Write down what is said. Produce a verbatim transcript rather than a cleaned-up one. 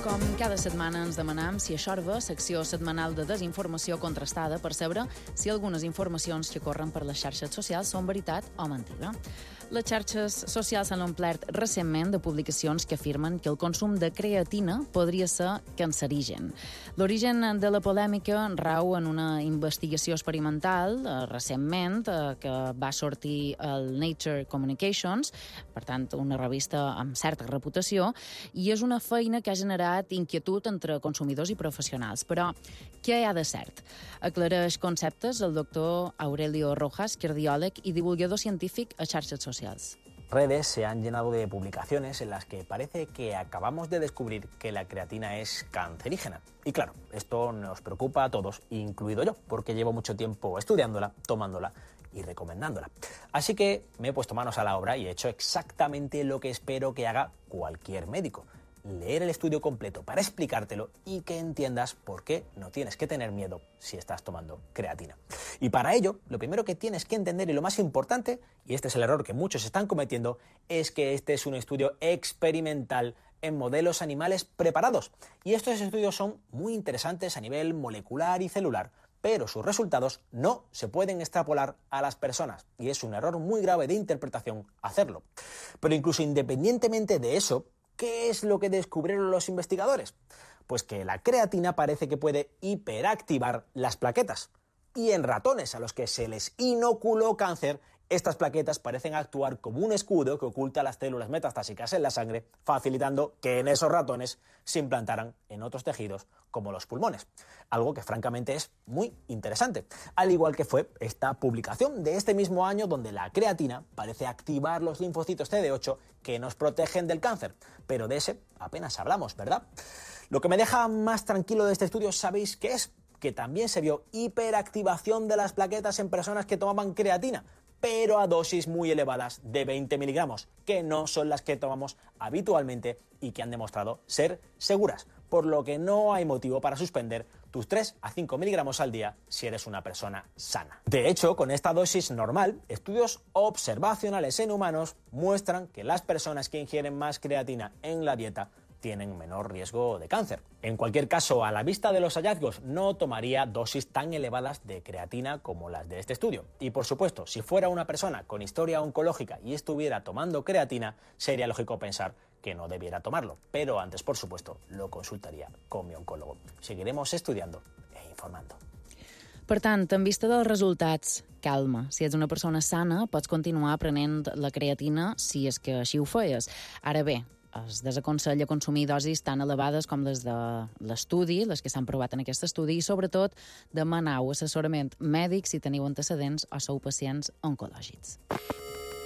Com cada setmana ens demanam si a Xorba, secció setmanal de desinformació contrastada, per saber si algunes informacions que corren per les xarxes socials són veritat o mentida. Les xarxes socials s'han omplert recentment de publicacions que afirmen que el consum de creatina podria ser cancerigen. L'origen de la polèmica rau en una investigació experimental eh, recentment eh, que va sortir al Nature Communications, per tant, una revista amb certa reputació, i és una feina que ha generat inquietud entre consumidors i professionals. Però què hi ha de cert? Aclareix conceptes el doctor Aurelio Rojas, cardiòleg i divulgador científic a xarxes socials. Redes se han llenado de publicaciones en las que parece que acabamos de descubrir que la creatina es cancerígena. Y claro, esto nos preocupa a todos, incluido yo, porque llevo mucho tiempo estudiándola, tomándola y recomendándola. Así que me he puesto manos a la obra y he hecho exactamente lo que espero que haga cualquier médico: leer el estudio completo para explicártelo y que entiendas por qué no tienes que tener miedo si estás tomando creatina. Y para ello, lo primero que tienes que entender, y lo más importante, y este es el error que muchos están cometiendo, es que este es un estudio experimental en modelos animales preparados. Y estos estudios son muy interesantes a nivel molecular y celular, pero sus resultados no se pueden extrapolar a las personas, y es un error muy grave de interpretación hacerlo. Pero incluso independientemente de eso, ¿qué es lo que descubrieron los investigadores? Pues que la creatina parece que puede hiperactivar las plaquetas. Y en ratones a los que se les inoculó cáncer, estas plaquetas parecen actuar como un escudo que oculta las células metastásicas en la sangre, facilitando que en esos ratones se implantaran en otros tejidos, como los pulmones. Algo que francamente es muy interesante. Al igual que fue esta publicación de este mismo año, donde la creatina parece activar los linfocitos C D ocho que nos protegen del cáncer. Pero de ese apenas hablamos, ¿verdad? Lo que me deja más tranquilo de este estudio, ¿sabéis qué es? Que también se vio hiperactivación de las plaquetas en personas que tomaban creatina, pero a dosis muy elevadas de veinte miligramos, que no son las que tomamos habitualmente y que han demostrado ser seguras, por lo que no hay motivo para suspender tus tres a cinco miligramos al día si eres una persona sana. De hecho, con esta dosis normal, estudios observacionales en humanos muestran que las personas que ingieren más creatina en la dieta tienen menor riesgo de cáncer. En cualquier caso, a la vista de los hallazgos, no tomaría dosis tan elevadas de creatina como las de este estudio. Y por supuesto, si fuera una persona con historia oncológica y estuviera tomando creatina, sería lógico pensar que no debiera tomarlo. Pero antes, por supuesto, lo consultaría con mi oncólogo. Seguiremos estudiando e informando. Per tant, en vista dels resultats, calma. Si ets una persona sana, pots continuar prenent la creatina si és que així ho feies. Ara bé, es desaconsella consumir dosis tan elevades com les de l'estudi, les que s'han provat en aquest estudi, i sobretot demaneu assessorament mèdic si teniu antecedents o sou pacients oncològics.